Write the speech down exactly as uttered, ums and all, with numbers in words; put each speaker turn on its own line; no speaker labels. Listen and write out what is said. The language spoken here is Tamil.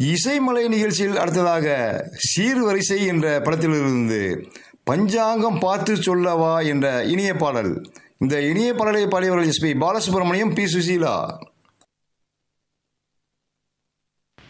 இசைமலை நிகழ்ச்சியில் அடுத்ததாக சீர்வரிசை என்ற படத்திலிருந்து பஞ்சாங்கம் பார்த்து சொல்லவா என்ற இனிய பாடல். இந்த இனிய பாடலை பாடியவர்கள் S B Balasubramaniam, B Susheela.